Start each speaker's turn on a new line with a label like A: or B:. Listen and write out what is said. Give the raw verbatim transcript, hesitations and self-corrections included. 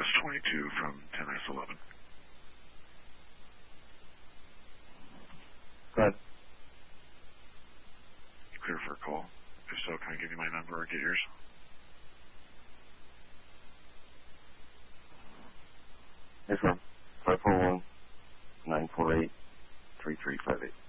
A: twenty-two from ten S eleven.
B: Go ahead.
A: Clear for a call. If so, can I give you my number or get yours?
B: Yes, ma'am. five four one, nine four eight, three three five eight.